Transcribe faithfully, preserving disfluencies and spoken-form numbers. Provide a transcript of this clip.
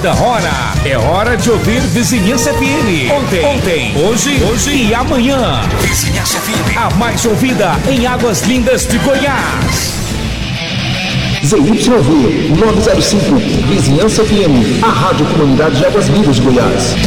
da hora. É hora de ouvir Vizinhança F M. Ontem, ontem, hoje, hoje e amanhã. Vizinhança F M. A mais ouvida em Águas Lindas de Goiás. Z Y V novecentos e cinco, Vizinhança F M, a Rádio Comunidade de Águas Lindas de Goiás.